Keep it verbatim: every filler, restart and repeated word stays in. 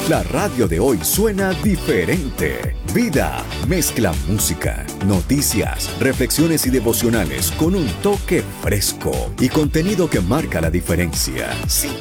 La radio de hoy suena diferente. Vida mezcla música, noticias, reflexiones y devocionales con un toque fresco y contenido que marca la diferencia. Sí,